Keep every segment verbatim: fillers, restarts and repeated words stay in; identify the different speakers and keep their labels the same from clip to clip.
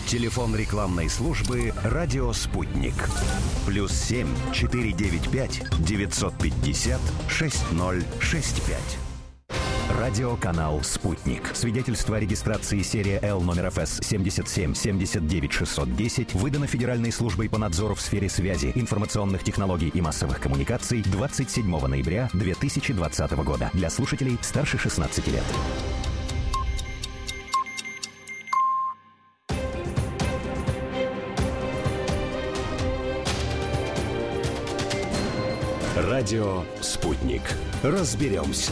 Speaker 1: Телефон рекламной службы «Радио Спутник». Плюс семь четыре девять пять девятьсот пятьдесят шесть ноль шесть пять. Радиоканал «Спутник». Свидетельство о регистрации серия Л номер эф эс семьдесят семь семьдесят девять шестьсот десять выдано Федеральной службой по надзору в сфере связи, информационных технологий и массовых коммуникаций двадцать седьмого ноября две тысячи двадцатого года для слушателей старше шестнадцати лет. Радио «Спутник». Разберемся.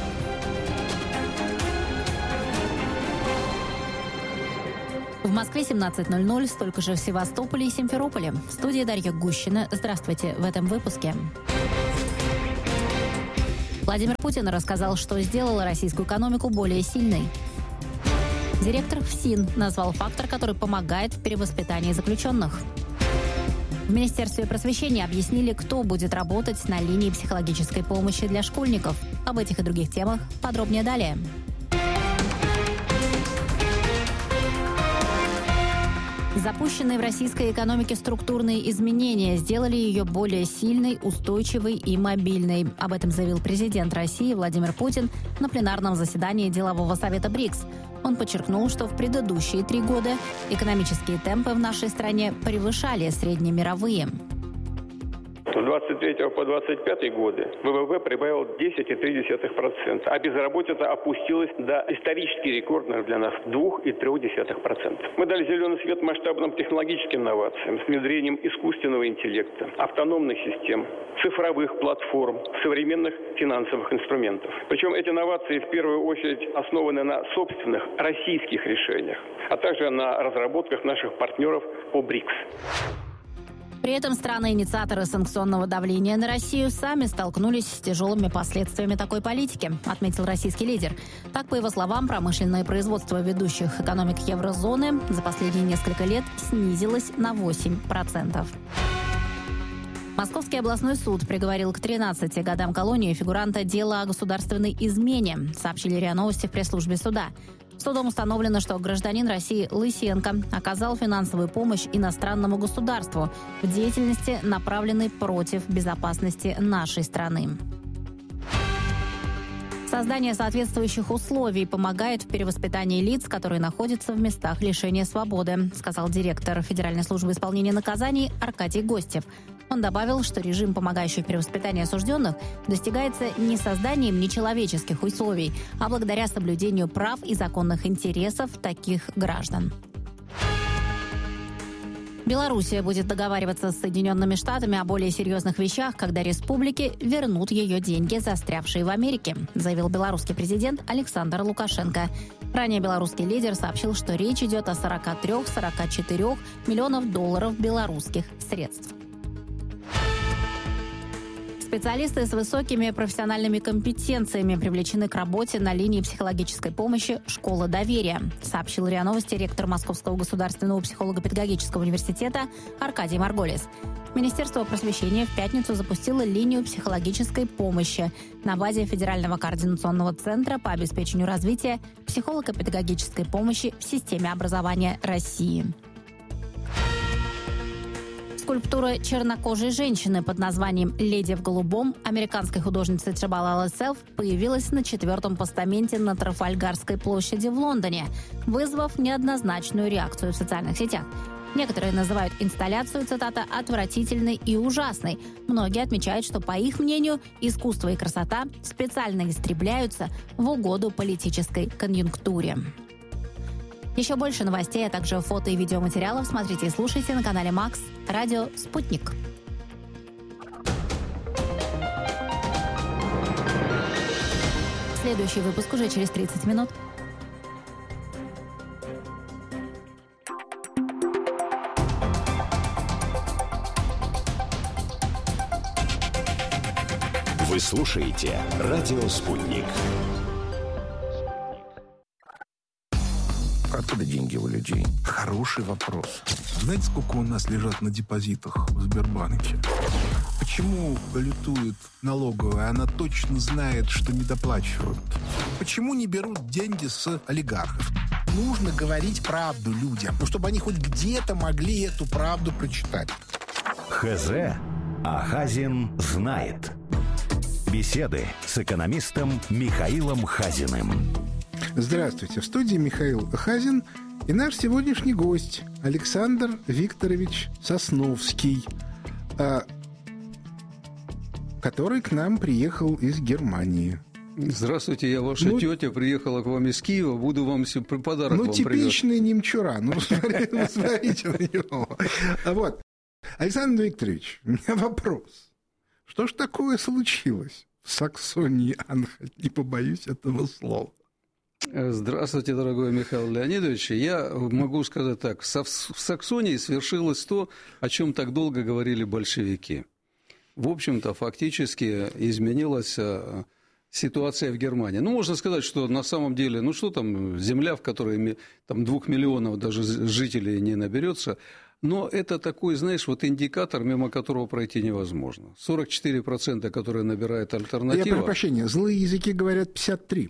Speaker 2: В Москве семнадцать ноль ноль, столько же в Севастополе и Симферополе. В студии Дарья Гущина. Здравствуйте в этом выпуске. Владимир Путин рассказал, что сделало российскую экономику более сильной. Директор ФСИН назвал фактор, который помогает в перевоспитании заключенных. В Министерстве просвещения объяснили, кто будет работать на линии психологической помощи для школьников. Об этих и других темах подробнее далее. Запущенные в российской экономике структурные изменения сделали ее более сильной, устойчивой и мобильной. Об этом заявил президент России Владимир Путин на пленарном заседании Делового совета БРИКС. Он подчеркнул, что в предыдущие три года экономические темпы в нашей стране превышали среднемировые.
Speaker 3: С двадцать третьего по двадцать пятый годы ВВП прибавил десять целых три десятых процента, а безработица опустилась до исторически рекордных для нас двух целых три десятых процента. Мы дали зеленый свет масштабным технологическим инновациям с внедрением искусственного интеллекта, автономных систем, цифровых платформ, современных финансовых инструментов. Причем эти инновации в первую очередь основаны на собственных российских решениях, а также на разработках наших партнеров по БРИКС.
Speaker 2: При этом страны-инициаторы санкционного давления на Россию сами столкнулись с тяжелыми последствиями такой политики, отметил российский лидер. Так, по его словам, промышленное производство ведущих экономик еврозоны за последние несколько лет снизилось на восемь процентов. Московский областной суд приговорил к тринадцати годам колонии фигуранта дела о государственной измене, сообщили РИА Новости в пресс-службе суда. Судом установлено, что гражданин России Лысенко оказал финансовую помощь иностранному государству в деятельности, направленной против безопасности нашей страны. Создание соответствующих условий помогает в перевоспитании лиц, которые находятся в местах лишения свободы, сказал директор Федеральной службы исполнения наказаний Аркадий Гостев. Он добавил, что режим, помогающий в перевоспитании осужденных, достигается не созданием нечеловеческих условий, а благодаря соблюдению прав и законных интересов таких граждан. Белоруссия будет договариваться с Соединенными Штатами о более серьезных вещах, когда республики вернут ее деньги, застрявшие в Америке, заявил белорусский президент Александр Лукашенко. Ранее белорусский лидер сообщил, что речь идет о сорока трёх - сорока четырёх миллионов долларов белорусских средств. Специалисты с высокими профессиональными компетенциями привлечены к работе на линии психологической помощи «Школа доверия», сообщил РИА Новости ректор Московского государственного психолого-педагогического университета Аркадий Марголис. Министерство просвещения в пятницу запустило линию психологической помощи на базе Федерального координационного центра по обеспечению развития психолого-педагогической помощи в системе образования России. Скульптура чернокожей женщины под названием «Леди в голубом» американской художницы Джабала Аль-Селф появилась на четвертом постаменте на Трафальгарской площади в Лондоне, вызвав неоднозначную реакцию в социальных сетях. Некоторые называют инсталляцию, цитата, «отвратительной и ужасной». Многие отмечают, что, по их мнению, искусство и красота специально истребляются в угоду политической конъюнктуре. Еще больше новостей, а также фото и видеоматериалов смотрите и слушайте на канале Макс Радио Спутник. Следующий выпуск уже через тридцать минут.
Speaker 1: Вы слушаете «Радио Спутник».
Speaker 4: Откуда деньги у людей? Хороший вопрос.
Speaker 5: Знаете, сколько у нас лежат на депозитах в Сбербанке? Почему балетует налоговая? Она точно знает, что недоплачивают. Почему не берут деньги с олигархов? нужно говорить правду людям, ну, чтобы они хоть где-то могли эту правду прочитать.
Speaker 1: ХЗ, а Хазин знает. Беседы с экономистом Михаилом Хазиным.
Speaker 5: Здравствуйте. В студии Михаил Хазин и наш сегодняшний гость Александр Викторович Сосновский, который к нам приехал из Германии.
Speaker 6: Здравствуйте, я ваша ну, тетя, приехала к вам из Киева, буду вам подарок
Speaker 5: ну,
Speaker 6: вам
Speaker 5: типичный немчура, ну, смотрите на него. Вот. Александр Викторович, у меня вопрос. Что ж такое случилось в Саксонии-Анхальт? Не побоюсь этого слова.
Speaker 6: Здравствуйте, дорогой Михаил Леонидович. Я могу сказать так. В Саксонии свершилось то, о чем так долго говорили большевики. В общем-то, фактически изменилась ситуация в Германии. Ну, можно сказать, что на самом деле, ну что там, земля, в которой там двух миллионов даже жителей не наберется, но это такой, знаешь, вот индикатор, мимо которого пройти невозможно. сорок четыре процента, которые набирает альтернатива.
Speaker 5: Я прошу прощения, злые языки говорят пятьдесят три.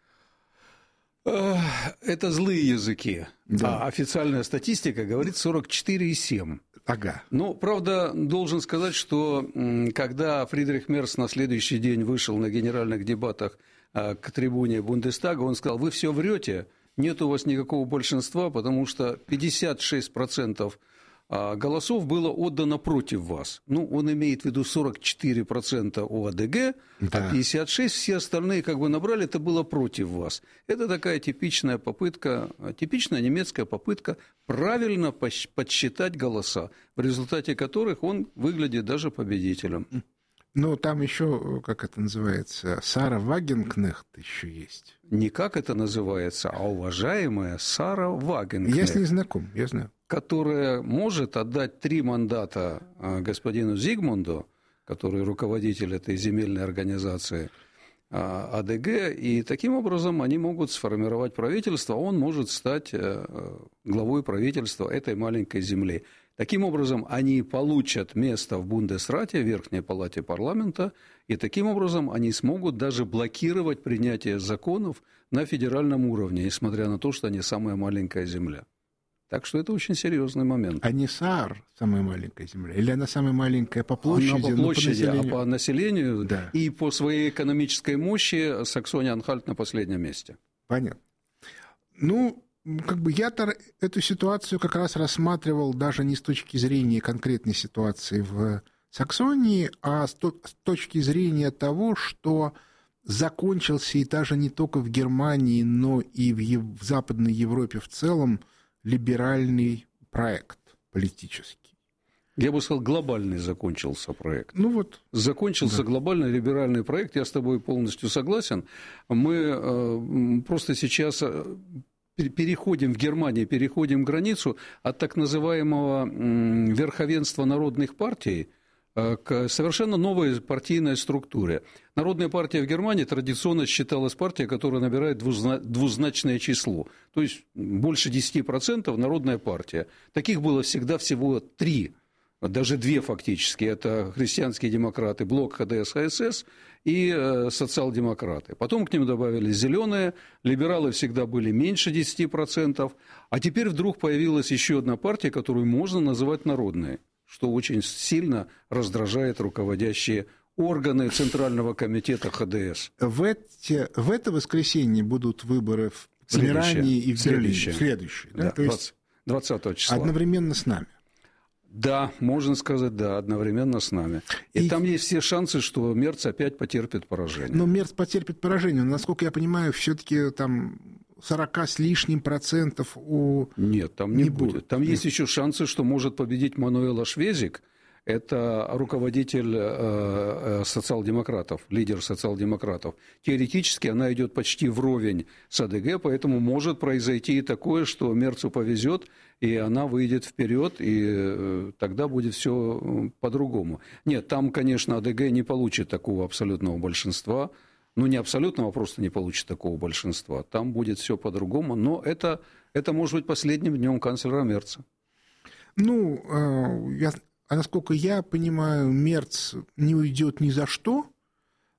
Speaker 6: Это злые языки.
Speaker 5: Да.
Speaker 6: А официальная статистика говорит сорок четыре и семь.
Speaker 5: Ага.
Speaker 6: Но, правда, должен сказать, что когда Фридрих Мерц на следующий день вышел на генеральных дебатах к трибуне Бундестага, он сказал: вы все врете, нет у вас никакого большинства, потому что пятьдесят шесть процентов голосов было отдано против вас. Ну, он имеет в виду сорок четыре процента у АДГ, да. А пятьдесят шесть процентов все остальные как бы набрали, это было против вас. Это такая типичная попытка, типичная немецкая попытка правильно подсчитать голоса, в результате которых он выглядит даже победителем.
Speaker 5: Ну, там еще, как это называется, Сара Вагенкнехт еще есть.
Speaker 6: Не как это называется, а уважаемая Сара Вагенкнехт.
Speaker 5: Я с ней знаком, я знаю.
Speaker 6: Которая может отдать три мандата господину Зигмунду, который руководитель этой земельной организации АДГ, и таким образом они могут сформировать правительство, он может стать главой правительства этой маленькой земли. Таким образом, они получат место в Бундесрате, в Верхней палате парламента, и таким образом они смогут даже блокировать принятие законов на федеральном уровне, несмотря на то, что они самая маленькая земля. Так что это очень серьезный момент.
Speaker 5: А не Саар самая маленькая земля? Или она самая маленькая по площади?
Speaker 6: Она по площади,
Speaker 5: по
Speaker 6: а по населению
Speaker 5: да.
Speaker 6: И по своей экономической мощи Саксония-Анхальт на последнем месте.
Speaker 5: Понятно. Ну, как бы я-то эту ситуацию как раз рассматривал даже не с точки зрения конкретной ситуации в Саксонии, а с точки зрения того, что закончился и даже не только в Германии, но и в, Ев... в Западной Европе в целом либеральный проект политический.
Speaker 6: Я бы сказал, глобальный закончился проект.
Speaker 5: Ну вот.
Speaker 6: Закончился да. глобальный либеральный проект, я с тобой полностью согласен. Мы э, просто сейчас переходим в Германии, переходим границу от так называемого э, верховенства народных партий к совершенно новой партийной структуре. Народная партия в Германии традиционно считалась партией, которая набирает двузначное число. То есть больше десяти процентов народная партия. Таких было всегда всего три, даже две фактически. Это христианские демократы, блок ХДС, ХСС и социал-демократы. Потом к ним добавились зеленые, либералы всегда были меньше десяти процентов. А теперь вдруг появилась еще одна партия, которую можно называть народной, что очень сильно раздражает руководящие органы Центрального комитета ХДС.
Speaker 5: В, эти, в это воскресенье будут выборы в Померании и в Берлине. Следующие. Да?
Speaker 6: Да,
Speaker 5: То есть
Speaker 6: двадцатого числа.
Speaker 5: Одновременно с нами.
Speaker 6: Да, можно сказать, да, одновременно с нами. И, и там есть все шансы, что Мерц опять потерпит поражение.
Speaker 5: Но Мерц потерпит поражение. Но, насколько я понимаю, все-таки там сорок с лишним процентов у...
Speaker 6: Нет, там не, не будет. будет. Там
Speaker 5: Нет.
Speaker 6: есть еще шансы, что может победить Мануэла Швезик. Это руководитель э, э, социал-демократов, лидер социал-демократов. Теоретически она идет почти вровень с АДГ, поэтому может произойти и такое, что Мерцу повезет, и она выйдет вперед, и э, тогда будет все по-другому. Нет, там, конечно, АДГ не получит такого абсолютного большинства. Ну, не абсолютного, а просто не получит такого большинства. Там будет все по-другому, но это, это может быть последним днем канцлера Мерца.
Speaker 5: Ну, э, я... А насколько я понимаю, Мерц не уйдет ни за что,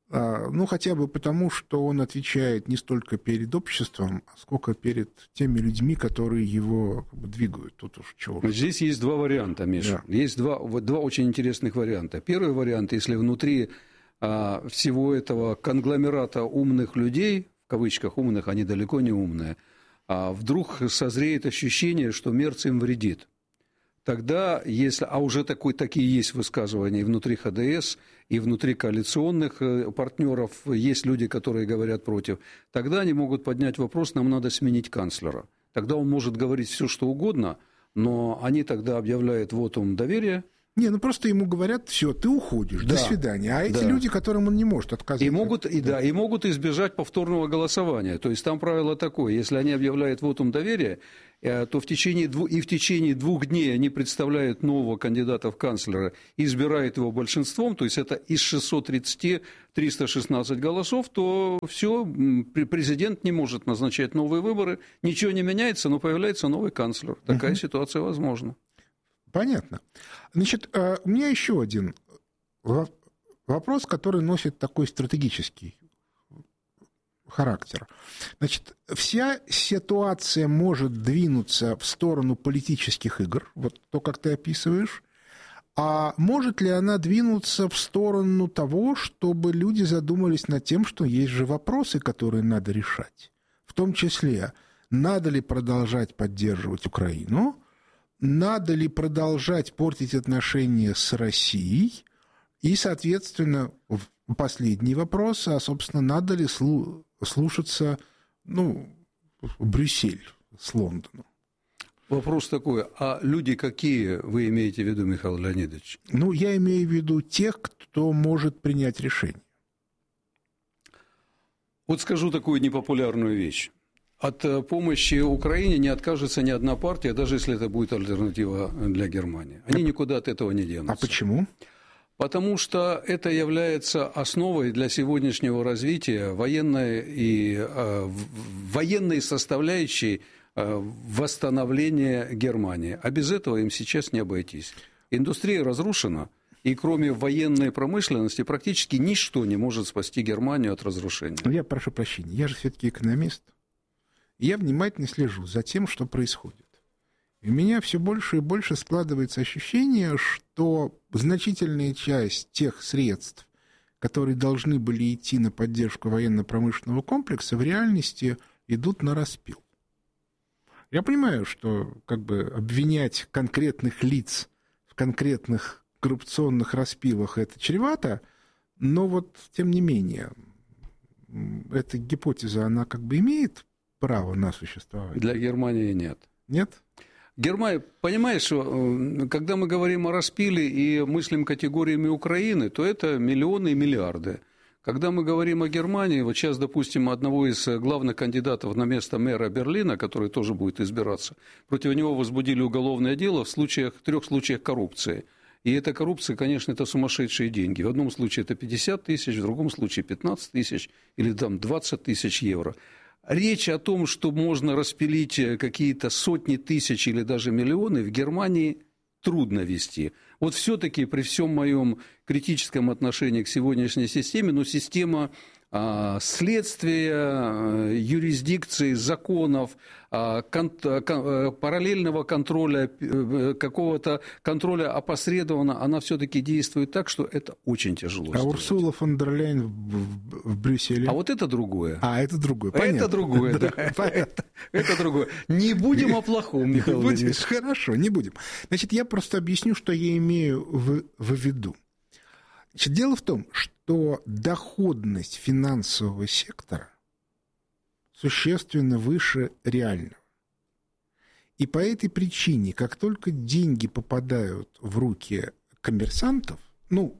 Speaker 5: Ну, хотя бы потому, что он отвечает не столько перед обществом, сколько перед теми людьми, которые его как бы двигают. Тут уж чего.
Speaker 6: Здесь есть два варианта, Миша. Да. Есть два, вот, два очень интересных варианта. Первый вариант, если внутри а, всего этого конгломерата умных людей, в кавычках умных, они далеко не умные, а вдруг созреет ощущение, что Мерц им вредит. Тогда, если, а уже такой, такие есть высказывания и внутри ХДС, и внутри коалиционных партнеров, есть люди, которые говорят против, тогда они могут поднять вопрос, нам надо сменить канцлера. Тогда он может говорить все, что угодно, но они тогда объявляют вотум доверия.
Speaker 5: Не, ну просто ему говорят, все, ты уходишь, да, до свидания. А эти да. люди, которым он не может отказать.
Speaker 6: И могут, и, да, и могут избежать повторного голосования. То есть там правило такое, если они объявляют вотум доверия, то в течение двух, и в течение двух дней они представляют нового кандидата в канцлера, избирают его большинством, то есть это из шестисот тридцати триста шестнадцать голосов, то все, президент не может назначать новые выборы, ничего не меняется, но появляется новый канцлер. Такая угу. ситуация возможна.
Speaker 5: Понятно. Значит, у меня еще один вопрос, который носит такой стратегический характер. Значит, вся ситуация может двинуться в сторону политических игр, вот то, как ты описываешь, а может ли она двинуться в сторону того, чтобы люди задумались над тем, что есть же вопросы, которые надо решать, в том числе, надо ли продолжать поддерживать Украину, надо ли продолжать портить отношения с Россией? И, соответственно, последний вопрос, а, собственно, надо ли слушаться, ну, Брюссель с Лондоном?
Speaker 6: Вопрос такой, а люди какие вы имеете в виду, Михаил Леонидович?
Speaker 5: Ну, я имею в виду тех, кто может принять решение.
Speaker 6: Вот скажу такую непопулярную вещь. От помощи Украине не откажется ни одна партия, даже если это будет альтернатива для Германии. Они никуда от этого не денутся.
Speaker 5: А почему?
Speaker 6: Потому что это является основой для сегодняшнего развития военной, и, э, военной составляющей э, восстановления Германии. А без этого им сейчас не обойтись. Индустрия разрушена, и кроме военной промышленности практически ничто не может спасти Германию от разрушения.
Speaker 5: Я прошу прощения, я же все-таки экономист. Я внимательно слежу за тем, что происходит. И у меня все больше и больше складывается ощущение, что значительная часть тех средств, которые должны были идти на поддержку военно-промышленного комплекса, в реальности идут на распил. Я понимаю, что как бы обвинять конкретных лиц в конкретных коррупционных распилах это чревато, но вот тем не менее эта гипотеза, она как бы имеет право на существование?
Speaker 6: Для Германии нет.
Speaker 5: Нет?
Speaker 6: Германия, понимаешь, когда мы говорим о распиле и мыслим категориями Украины, то это миллионы и миллиарды. Когда мы говорим о Германии, вот сейчас, допустим, одного из главных кандидатов на место мэра Берлина, который тоже будет избираться, против него возбудили уголовное дело в случаях, в трех случаях коррупции. И эта коррупция, конечно, это сумасшедшие деньги. В одном случае это пятьдесят тысяч, в другом случае пятнадцать тысяч или там двадцать тысяч евро. Речь о том, что можно распилить какие-то сотни тысяч или даже миллионы, в Германии трудно вести. Вот все-таки при всем моем критическом отношении к сегодняшней системе, но система а, следствия, юрисдикции, законов, а, кон, кон, параллельного контроля, какого-то контроля опосредованно, она все-таки действует так, что это очень тяжело.
Speaker 5: А сделать. Урсула фон дер Ляйен в, в Брюсселе?
Speaker 6: А вот это другое.
Speaker 5: А, это другое, понятно.
Speaker 6: Это другое, да. Это другое. Не будем о плохом, Михаил Владимирович.
Speaker 5: Хорошо, не будем. Значит, я просто объясню, что я имею в виду. Значит, дело в том, что доходность финансового сектора существенно выше реального. И по этой причине, как только деньги попадают в руки коммерсантов, ну,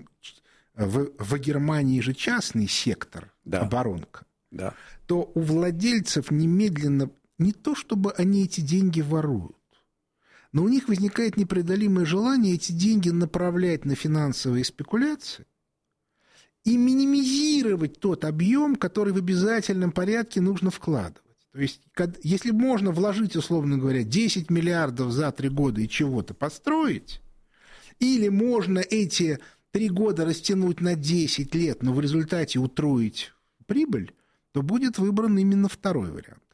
Speaker 5: в, в Германии же частный сектор, да. оборонка,
Speaker 6: да.
Speaker 5: то у владельцев немедленно, не то чтобы они эти деньги воруют, но у них возникает непреодолимое желание эти деньги направлять на финансовые спекуляции и минимизировать тот объем, который в обязательном порядке нужно вкладывать. То есть, если можно вложить, условно говоря, десять миллиардов за три года и чего-то построить, или можно эти три года растянуть на десять лет, но в результате утроить прибыль, то будет выбран именно второй вариант.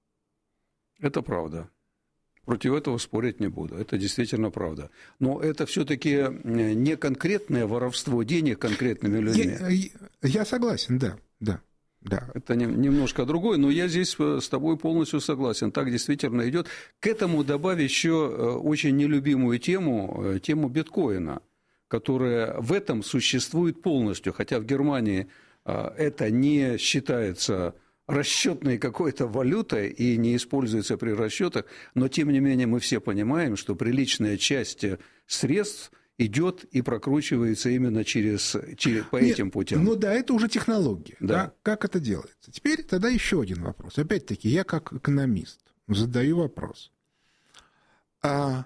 Speaker 6: Это правда. Против этого спорить не буду. Это действительно правда. Но это все-таки не конкретное воровство денег конкретными людьми.
Speaker 5: Я, я согласен, да, да. Да.
Speaker 6: Это не, немножко другое, но я здесь с тобой полностью согласен. Так действительно идет. К этому добавь еще очень нелюбимую тему, тему биткоина, которая в этом существует полностью, хотя в Германии это не считается расчетной какой-то валютой и не используется при расчетах, но тем не менее мы все понимаем, что приличная часть средств идет и прокручивается именно через, через, по
Speaker 5: Нет,
Speaker 6: этим путям.
Speaker 5: Ну да, это уже технология.
Speaker 6: Да.
Speaker 5: Да? Как это делается? Теперь тогда еще один вопрос. Опять-таки, я как экономист задаю вопрос. А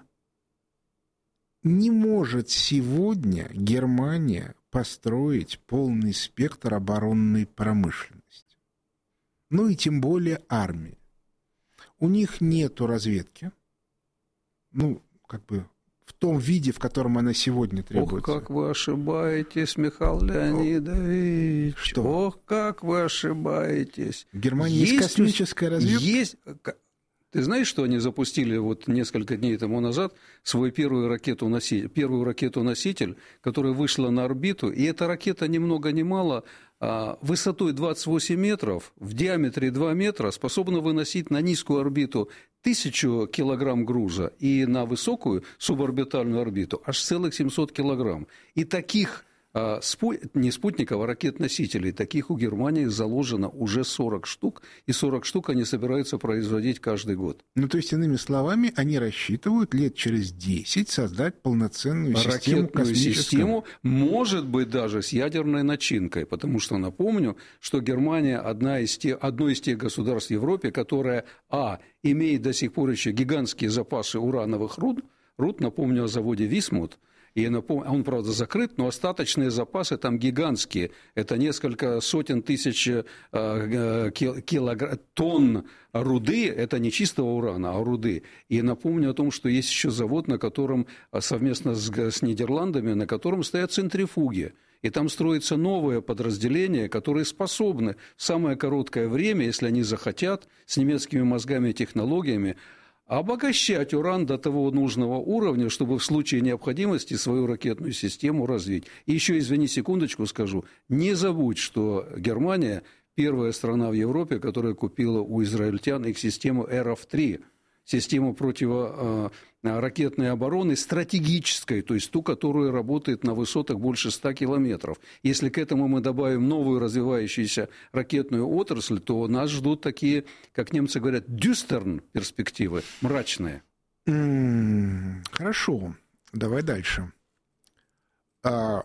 Speaker 5: не может сегодня Германия построить полный спектр оборонной промышленности? Ну и тем более армии. У них нету разведки. Ну, как бы... в том виде, в котором она сегодня требуется.
Speaker 6: Ох, как вы ошибаетесь, Михаил Леонидович.
Speaker 5: Что?
Speaker 6: Ох, как вы ошибаетесь.
Speaker 5: В Германии есть, есть космическая разведка?
Speaker 6: Есть. Ты знаешь, что они запустили вот несколько дней тому назад свою первую ракету-носитель, первую ракету-носитель, которая вышла на орбиту, и эта ракета ни много ни мало высотой двадцать восемь метров, в диаметре два метра, способна выносить на низкую орбиту тысячу килограмм груза и на высокую суборбитальную орбиту аж целых семьсот килограмм. И таких, не спутников, а ракет-носителей, таких у Германии заложено уже сорок штук, и сорок штук они собираются производить каждый год.
Speaker 5: Ну, то есть, иными словами, они рассчитывают лет через десять создать полноценную систему
Speaker 6: ракетную систему, может быть, даже с ядерной начинкой, потому что, напомню, что Германия одна из тех, одно из тех государств в Европе, которая, а, имеет до сих пор еще гигантские запасы урановых руд, руд, напомню о заводе «Висмут», и напомню, он, правда, закрыт, но остаточные запасы там гигантские. Это несколько сотен тысяч килограмм, тонн руды, это не чистого урана, а руды. И напомню о том, что есть еще завод, на котором совместно с, с Нидерландами, на котором стоят центрифуги. И там строится новое подразделение, которые способны в самое короткое время, если они захотят, с немецкими мозгами и технологиями, обогащать уран до того нужного уровня, чтобы в случае необходимости свою ракетную систему развить. И еще, извини, секундочку скажу, не забудь, что Германия первая страна в Европе, которая купила у израильтян их систему эр эф три, систему противоракетной обороны стратегической, то есть ту, которая работает на высотах больше ста километров. Если к этому мы добавим новую развивающуюся ракетную отрасль, то нас ждут такие, как немцы говорят, дюстерн перспективы, мрачные.
Speaker 5: Mm, хорошо, давай дальше. А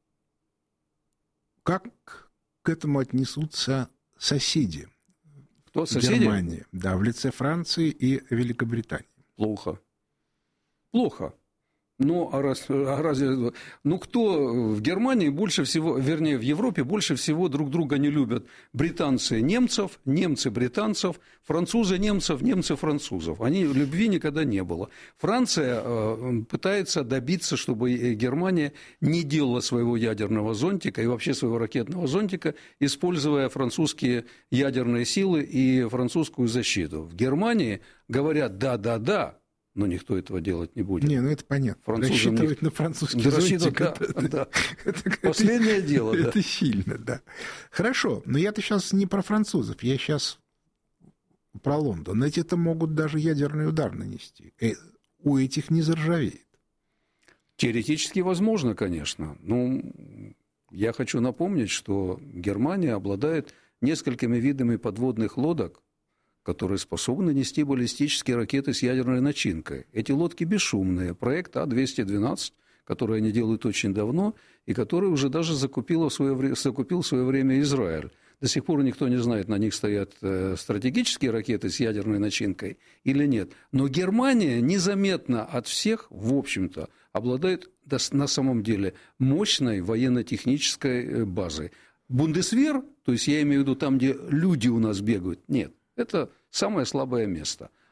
Speaker 5: как к этому отнесутся соседи?
Speaker 6: Кто, соседи?
Speaker 5: Германии, да, в лице Франции и Великобритании.
Speaker 6: Плохо. Плохо. Ну, а раз, а разве, ну, кто в Германии больше всего, вернее, в Европе больше всего друг друга не любят? Британцы немцев, немцы британцев, французы немцев, немцы французов. Они, любви никогда не было. Франция э, пытается добиться, чтобы Германия не делала своего ядерного зонтика и вообще своего ракетного зонтика, используя французские ядерные силы и французскую защиту. В Германии говорят «да-да-да», но никто этого делать не будет.
Speaker 5: Не, ну это понятно.
Speaker 6: Французам
Speaker 5: рассчитывать
Speaker 6: не...
Speaker 5: на французский
Speaker 6: да,
Speaker 5: зонтик,
Speaker 6: да,
Speaker 5: это,
Speaker 6: да.
Speaker 5: Это,
Speaker 6: Последнее
Speaker 5: это,
Speaker 6: дело.
Speaker 5: Это
Speaker 6: да.
Speaker 5: сильно, да. Хорошо, но я-то сейчас не про французов, я сейчас про Лондон. Эти-то могут даже ядерный удар нанести. У этих не заржавеет.
Speaker 6: Теоретически возможно, конечно. Но я хочу напомнить, что Германия обладает несколькими видами подводных лодок, которые способны нести баллистические ракеты с ядерной начинкой. Эти лодки бесшумные. Проект А двести двенадцать, который они делают очень давно, и который уже даже закупил в свое время, закупил в свое время Израиль. До сих пор никто не знает, на них стоят стратегические ракеты с ядерной начинкой или нет. Но Германия незаметно от всех, в общем-то, обладает на самом деле мощной военно-технической базой. Бундесвер, то есть я имею в виду там, где люди у нас бегают, нет. Это самое слабое место.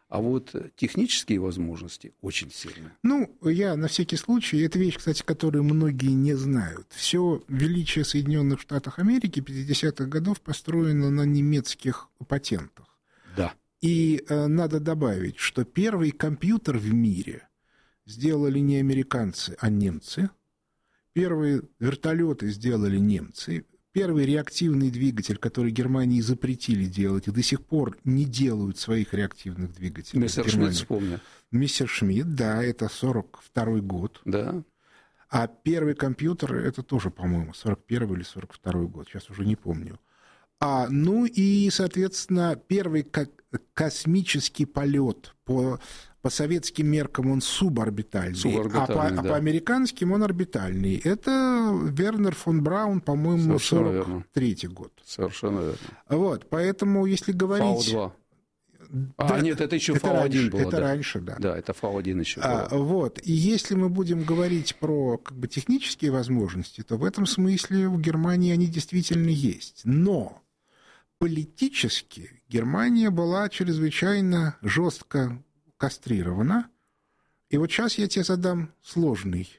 Speaker 6: А вот технические возможности очень сильны.
Speaker 5: Ну, я на всякий случай, это вещь, кстати, которую многие не знают. Все величие Соединенных Штатов Америки пятидесятых годов построено на немецких патентах.
Speaker 6: Да.
Speaker 5: И э, надо добавить, что первый компьютер в мире сделали не американцы, а немцы. Первые вертолеты сделали немцы. Первый реактивный двигатель, который Германии запретили делать, и до сих пор не делают своих реактивных двигателей.
Speaker 6: Мессершмитт, вспомню.
Speaker 5: Мессершмитт, да, это сорок второй год.
Speaker 6: Да.
Speaker 5: А первый компьютер, это тоже, по-моему, сорок первый или сорок второй год, сейчас уже не помню. А, ну и, соответственно, первый ко- космический полет по, по советским меркам он суборбитальный,
Speaker 6: суборбитальный
Speaker 5: а, по,
Speaker 6: да.
Speaker 5: а по американским он орбитальный. Это Вернер фон Браун, по-моему, сорок третий год.
Speaker 6: Совершенно верно.
Speaker 5: Вот, поэтому, если говорить...
Speaker 6: Фау-два.
Speaker 5: Да,
Speaker 6: а, нет, это еще
Speaker 5: это
Speaker 6: Фау один
Speaker 5: раньше,
Speaker 6: было.
Speaker 5: Это
Speaker 6: да.
Speaker 5: раньше, да.
Speaker 6: Да, это Фау один еще
Speaker 5: а,
Speaker 6: было.
Speaker 5: Вот, и если мы будем говорить про как бы, технические возможности, то в этом смысле в Германии они действительно есть. Но политически Германия была чрезвычайно жестко кастрирована. И вот сейчас я тебе задам сложный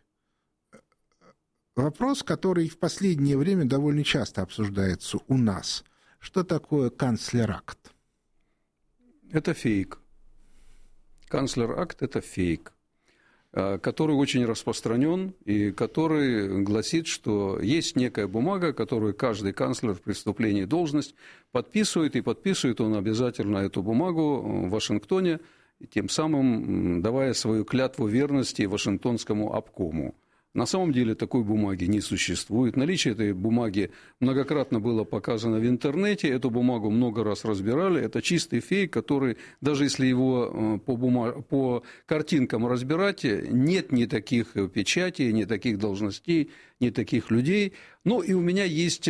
Speaker 5: вопрос, который в последнее время довольно часто обсуждается у нас. Что такое канцлеракт?
Speaker 6: Это фейк. Канцлер-акт – это фейк, который очень распространен и который гласит, что есть некая бумага, которую каждый канцлер при вступлении в должность подписывает, и подписывает он обязательно эту бумагу в Вашингтоне, тем самым давая свою клятву верности Вашингтонскому обкому. На самом деле такой бумаги не существует. Наличие этой бумаги многократно было показано в интернете. Эту бумагу много раз разбирали. Это чистый фейк, который, даже если его по, бумаг... по картинкам разбирать, нет ни таких печатей, ни таких должностей, ни таких людей. Ну и у меня есть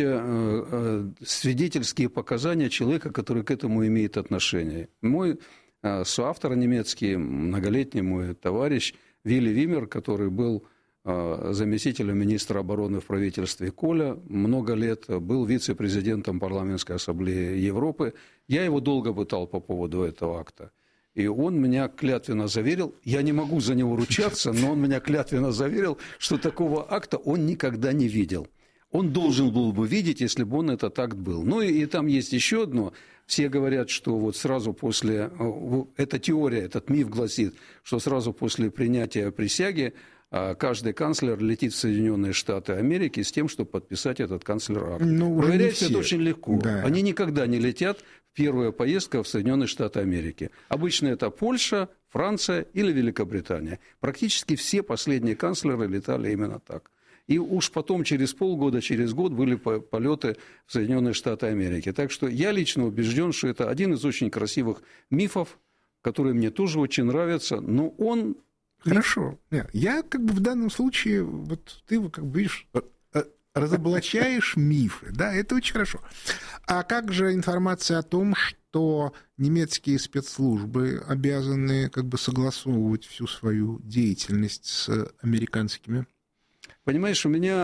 Speaker 6: свидетельские показания человека, который к этому имеет отношение. Мой соавтор немецкий, многолетний мой товарищ Вилли Вимер, который был заместителем министра обороны в правительстве Коля, много лет был вице-президентом парламентской ассамблеи Европы. Я его долго пытал по поводу этого акта. И он меня клятвенно заверил, я не могу за него ручаться, но он меня клятвенно заверил, что такого акта он никогда не видел. Он должен был бы видеть, если бы он этот акт был. Ну и, и там есть еще одно. Все говорят, что вот сразу после... Эта теория, этот миф гласит, что сразу после принятия присяги каждый канцлер летит в Соединенные Штаты Америки с тем, чтобы подписать этот канцлер-акт.
Speaker 5: Ну,
Speaker 6: проверять это очень легко.
Speaker 5: Да.
Speaker 6: Они никогда не летят в первую поездку в Соединенные Штаты Америки. Обычно это Польша, Франция или Великобритания. Практически все последние канцлеры летали именно так. И уж потом, через полгода, через год были полеты в Соединенные Штаты Америки. Так что я лично убежден, что это один из очень красивых мифов, которые мне тоже очень нравятся, но он...
Speaker 5: Хорошо. Нет, я как бы в данном случае, вот ты, как бы, видишь, разоблачаешь мифы, да, это очень хорошо. А как же информация о том, что немецкие спецслужбы обязаны как бы согласовывать всю свою деятельность с американскими?
Speaker 6: Понимаешь, у меня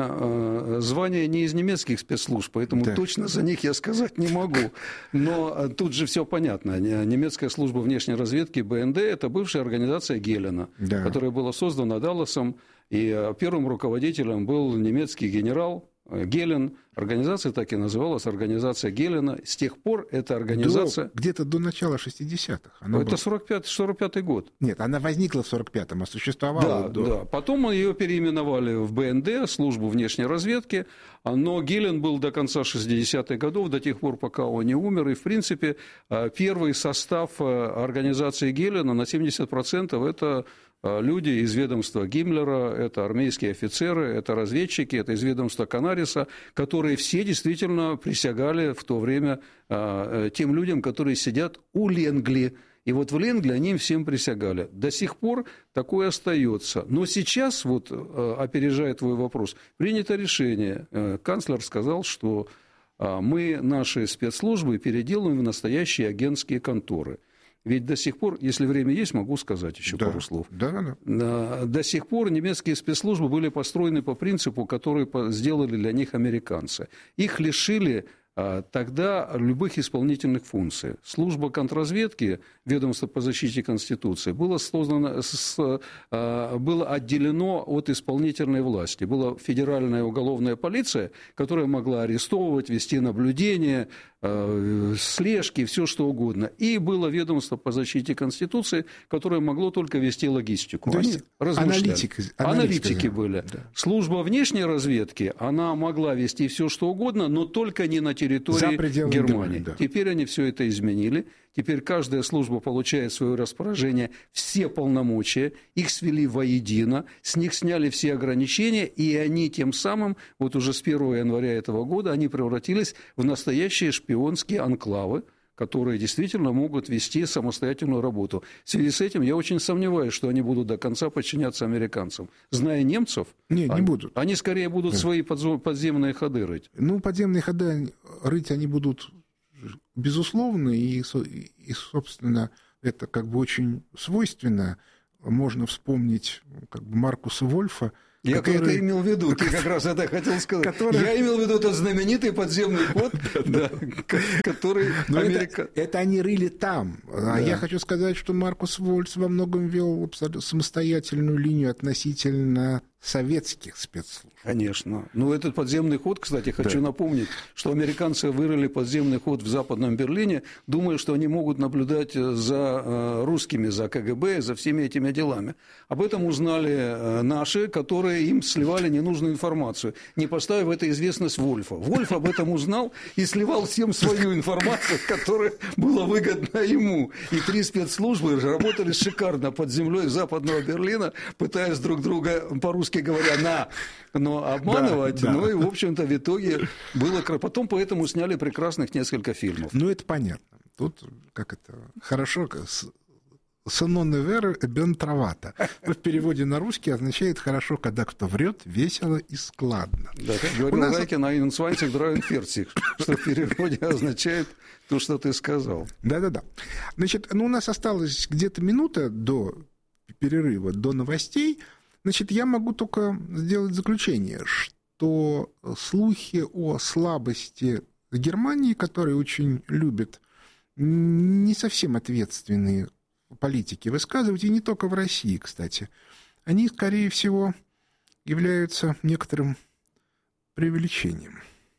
Speaker 6: звание не из немецких спецслужб, поэтому да. точно за них я сказать не могу. Но тут же все понятно. Немецкая служба внешней разведки бэ эн дэ – это бывшая организация Гелена, да. которая была создана Далласом, и первым руководителем был немецкий генерал Гелен. Организация так и называлась, организация Гелена. С тех пор эта организация...
Speaker 5: До, где-то до начала шестидесятых.
Speaker 6: Это была... сорок пятый год.
Speaker 5: Нет, она возникла в сорок пятом, а существовала
Speaker 6: да,
Speaker 5: до...
Speaker 6: Да, потом ее переименовали в бэ эн дэ, службу внешней разведки, но Гелен был до конца шестидесятых годов, до тех пор, пока он не умер, и, в принципе, первый состав организации Гелена на семьдесят процентов это... люди из ведомства Гиммлера, это армейские офицеры, это разведчики, это из ведомства Канариса, которые все действительно присягали в то время тем людям, которые сидят у Ленгли. И вот в Ленгли они всем присягали. До сих пор такое остается. Но сейчас, вот, опережая твой вопрос, принято решение. Канцлер сказал, что мы наши спецслужбы переделываем в настоящие агентские конторы. Ведь до сих пор, если время есть, могу сказать еще
Speaker 5: да.
Speaker 6: пару слов.
Speaker 5: Да, да, да.
Speaker 6: До сих пор немецкие спецслужбы были построены по принципу, который сделали для них американцы. Их лишили тогда любых исполнительных функций. Служба контрразведки, ведомство по защите Конституции, было создано, было отделено от исполнительной власти. Была федеральная уголовная полиция, которая могла арестовывать, вести наблюдение, слежки, все что угодно. И было ведомство по защите Конституции, которое могло только вести логистику.
Speaker 5: То есть аналитики,
Speaker 6: аналитики были.
Speaker 5: Да.
Speaker 6: Служба внешней разведки, она могла вести все что угодно, но только не на территории Германии. Германии да. Теперь они все это изменили. Теперь каждая служба получает в свое распоряжение все полномочия, их свели воедино, с них сняли все ограничения, и они тем самым, вот уже с первого января этого года, они превратились в настоящие шпионские анклавы, которые действительно могут вести самостоятельную работу. В связи с этим я очень сомневаюсь, что они будут до конца подчиняться американцам. Зная немцев,
Speaker 5: не, не
Speaker 6: они,
Speaker 5: будут.
Speaker 6: Они скорее будут да. свои подземные ходы рыть.
Speaker 5: Ну, подземные ходы рыть они будут... Безусловно, и, и, собственно, это как бы очень свойственно. Можно вспомнить как бы Маркуса Вольфа.
Speaker 6: Я который... это имел в виду, ты как раз это хотел сказать. Который... Я имел в виду этот знаменитый подземный ход, который Америка...
Speaker 5: Это они рыли там. А я хочу сказать, что Маркус Вольф во многом вел самостоятельную линию относительно советских спецслужб.
Speaker 6: Конечно. Ну, этот подземный ход, кстати, хочу да. напомнить, что американцы вырыли подземный ход в Западном Берлине, думая, что они могут наблюдать за русскими, за КГБ, за всеми этими делами. Об этом узнали наши, которые им сливали ненужную информацию, не поставив в это известность Вольфа. Вольф об этом узнал и сливал всем свою информацию, которая была выгодна ему. И три спецслужбы работали шикарно под землей Западного Берлина, пытаясь друг друга по-русски говоря, на, но обманывать, да, да. Ну и, в общем-то, в итоге было... Потом поэтому сняли прекрасных несколько фильмов.
Speaker 5: Ну, это понятно. Тут, как это, хорошо... «Сонно невер бен травата». В переводе на русский означает «хорошо, когда кто врет, весело и складно».
Speaker 6: Да, как говорил нас... Райкин, «Ein zwanzig, dreiundvierzig», что в переводе означает то, что ты сказал.
Speaker 5: Да-да-да. Значит, ну, у нас осталось где-то минута до перерыва, до новостей. Значит, я могу только сделать заключение, что слухи о слабости Германии, которые очень любят не совсем ответственные политики высказывать, и не только в России, кстати, они, скорее всего, являются некоторым преувеличением.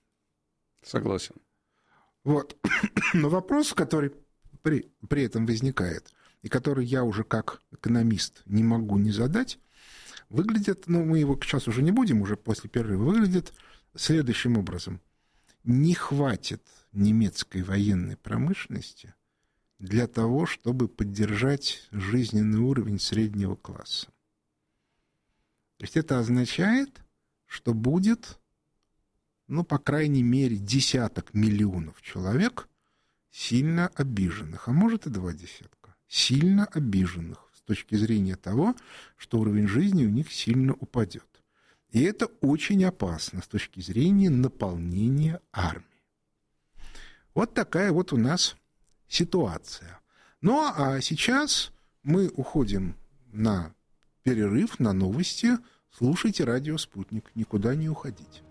Speaker 6: Согласен.
Speaker 5: Вот. Но вопрос, который при, при этом возникает, и который я уже как экономист не могу не задать, выглядит, ну, мы его сейчас уже не будем, уже после перерыва, выглядит следующим образом. Не хватит немецкой военной промышленности для того, чтобы поддержать жизненный уровень среднего класса. То есть это означает, что будет, ну, по крайней мере, десяток миллионов человек сильно обиженных, а может и два десятка, сильно обиженных с точки зрения того, что уровень жизни у них сильно упадет. И это очень опасно с точки зрения наполнения армии. Вот такая вот у нас ситуация. Ну, а сейчас мы уходим на перерыв, на новости. Слушайте «Радио Спутник». Никуда не уходите.